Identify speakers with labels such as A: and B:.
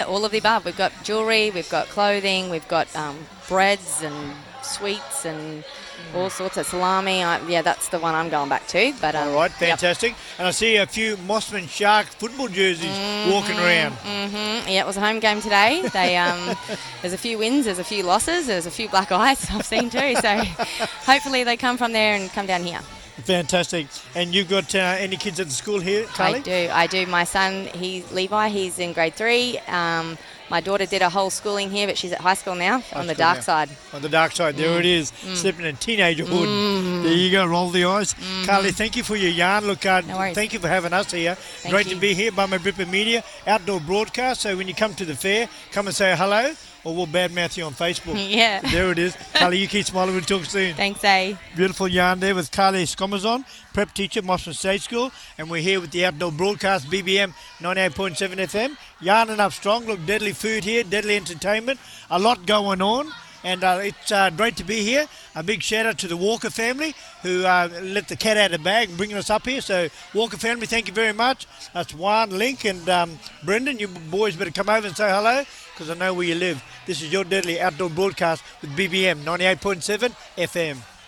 A: all of the above. We've got jewellery, we've got clothing, we've got breads and sweets and all sorts of salami. That's the one I'm going back to. But
B: all right, fantastic. Yep. And I see a few Mossman Sharks football jerseys walking around.
A: Yeah, it was a home game today. They there's a few wins, there's a few losses, there's a few black eyes I've seen too. So hopefully they come from there and come down here.
B: Fantastic. And you've got any kids at the school here, Carly?
A: I do. My son, Levi, he's in grade 3. My daughter did her whole schooling here, but she's at high school now, on the dark side.
B: On the dark side, there it is, slipping in teenagerhood. There you go, roll the eyes. Carly, thank you for your yarn. Look,
A: no worries.
B: Thank you for having us here. Great to be here by Bummer Media, outdoor broadcast. So when you come to the fair, come and say hello, or we'll badmouth you on Facebook.
A: Yeah.
B: There it is. Carly, you keep smiling. We'll talk soon.
A: Thanks, A.
B: Beautiful yarn there with Carly Scomazon, prep teacher, Mossman State School. And we're here with the outdoor broadcast, BBM 98.7 FM. Yarning up strong. Look, deadly food here, deadly entertainment. A lot going on. And it's great to be here. A big shout out to the Walker family who let the cat out of the bag and bringing us up here. So Walker family, thank you very much. That's Juan, Link and Brendan. You boys better come over and say hello because I know where you live. This is your deadly outdoor broadcast with BBM 98.7 FM.